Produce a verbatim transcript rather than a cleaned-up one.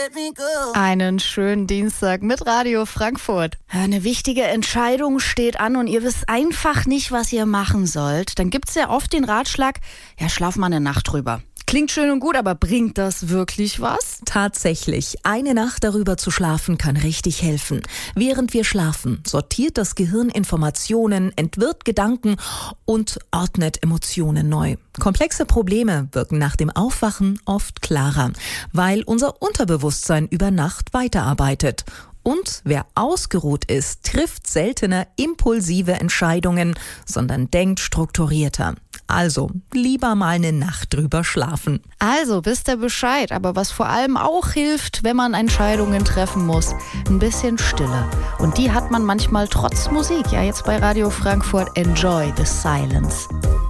Einen schönen Dienstag mit Radio Frankfurt. Eine wichtige Entscheidung steht an und ihr wisst einfach nicht, was ihr machen sollt. Dann gibt's ja oft den Ratschlag, ja, schlaf mal eine Nacht drüber. Klingt schön und gut, aber bringt das wirklich was? Tatsächlich. Eine Nacht darüber zu schlafen kann richtig helfen. Während wir schlafen, sortiert das Gehirn Informationen, entwirrt Gedanken und ordnet Emotionen neu. Komplexe Probleme wirken nach dem Aufwachen oft klarer, weil unser Unterbewusstsein über Nacht weiterarbeitet. Und wer ausgeruht ist, trifft seltener impulsive Entscheidungen, sondern denkt strukturierter. Also, lieber mal eine Nacht drüber schlafen. Also, wisst ihr Bescheid. Aber was vor allem auch hilft, wenn man Entscheidungen treffen muss, ein bisschen Stille. Und die hat man manchmal trotz Musik. Ja, jetzt bei Radio Frankfurt. Enjoy the silence.